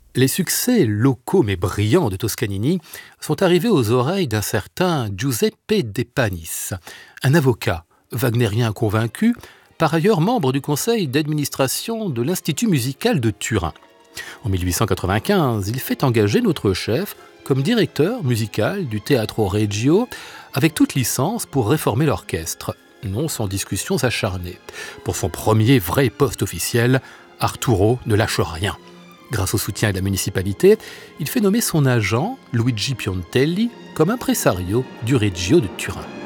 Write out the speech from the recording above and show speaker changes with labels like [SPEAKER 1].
[SPEAKER 1] Les succès locaux mais brillants de Toscanini sont arrivés aux oreilles d'un certain Giuseppe De Panis, un avocat wagnérien convaincu, par ailleurs membre du conseil d'administration de l'Institut musical de Turin. En 1895, il fait engager notre chef comme directeur musical du Teatro Regio avec toute licence pour réformer l'orchestre, non sans discussions acharnées. Pour son premier vrai poste officiel, Arturo ne lâche rien. Grâce au soutien de la municipalité, il fait nommer son agent, Luigi Piontelli, comme impresario du Regio de Turin.